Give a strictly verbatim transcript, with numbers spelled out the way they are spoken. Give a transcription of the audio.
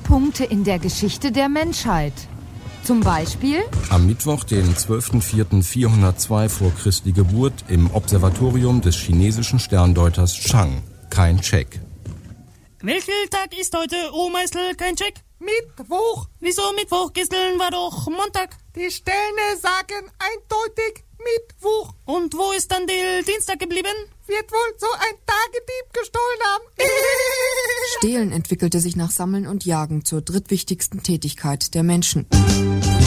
Wendepunkte in der Geschichte der Menschheit. Zum Beispiel am Mittwoch, den zwölften vierten vierhundertzwei vor Christi Geburt, im Observatorium des chinesischen Sterndeuters Chang. Kein Check. Welcher Tag ist heute, oh Meißel, kein Check? Mittwoch. Wieso Mittwoch? Gestern war doch Montag. Die Sterne sagen eindeutig Mittwoch. Und wo ist dann der Dienstag geblieben? Wird wohl so ein Tagedieb gestohlen haben. Stehlen entwickelte sich nach Sammeln und Jagen zur drittwichtigsten Tätigkeit der Menschen.